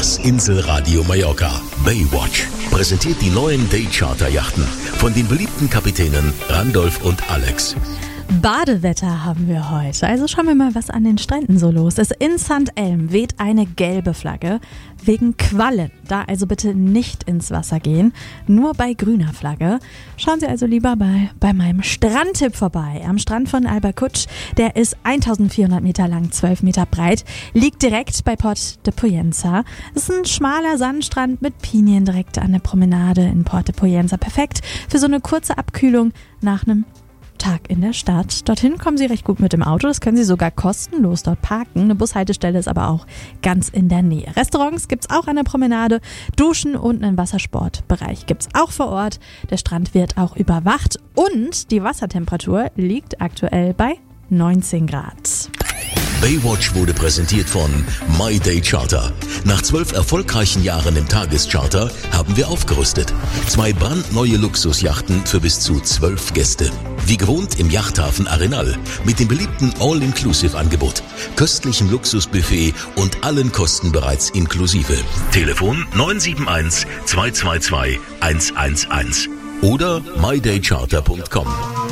Das Inselradio Mallorca. Baywatch präsentiert die neuen Daycharter-Yachten von den beliebten Kapitänen Randolph und Alex. Badewetter haben wir heute, also schauen wir mal, was an den Stränden so los ist. In St. Elm weht eine gelbe Flagge wegen Quallen. Da also bitte nicht ins Wasser gehen, nur bei grüner Flagge. Schauen Sie also lieber bei meinem Strandtipp vorbei. Am Strand von Albercutsch, der ist 1400 Meter lang, 12 Meter breit, liegt direkt bei Port de Poyenza. Das ist ein schmaler Sandstrand mit Pinien direkt an der Promenade in Port de Poyenza. Perfekt für so eine kurze Abkühlung nach einem Tag in der Stadt. Dorthin kommen Sie recht gut mit dem Auto. Das können Sie sogar kostenlos dort parken. Eine Bushaltestelle ist aber auch ganz in der Nähe. Restaurants gibt's auch an der Promenade. Duschen und einen Wassersportbereich gibt's auch vor Ort. Der Strand wird auch überwacht und die Wassertemperatur liegt aktuell bei 19 Grad. Baywatch wurde präsentiert von My Day Charter. Nach 12 erfolgreichen Jahren im Tagescharter haben wir aufgerüstet. 2 brandneue Luxusjachten für bis zu 12 Gäste. Wie gewohnt im Yachthafen Arenal mit dem beliebten All-Inclusive-Angebot, köstlichem Luxusbuffet und allen Kosten bereits inklusive. Telefon 971 222 111 oder mydaycharter.com.